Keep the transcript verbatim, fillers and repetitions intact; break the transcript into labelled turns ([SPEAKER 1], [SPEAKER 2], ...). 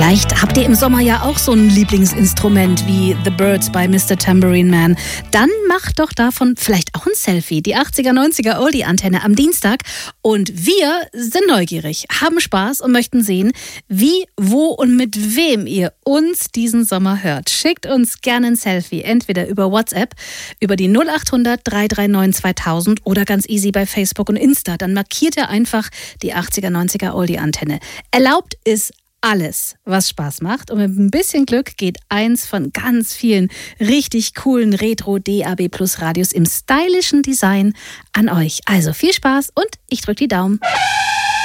[SPEAKER 1] Vielleicht habt ihr im Sommer ja auch so ein Lieblingsinstrument wie The Birds bei Mister Tambourine Man. Dann macht doch davon vielleicht auch ein Selfie. Die achtziger, neunziger Oldie-Antenne am Dienstag. Und wir sind neugierig, haben Spaß und möchten sehen, wie, wo und mit wem ihr uns diesen Sommer hört. Schickt uns gerne ein Selfie, entweder über WhatsApp, über die null acht hundert, drei drei neun, zweitausend oder ganz easy bei Facebook und Insta. Dann markiert ihr einfach die achtziger, neunziger Oldie-Antenne. Erlaubt ist alles, was Spaß macht. Und mit ein bisschen Glück geht eins von ganz vielen richtig coolen Retro-D A B Plus Radios im stylischen Design an euch. Also viel Spaß und ich drücke die Daumen.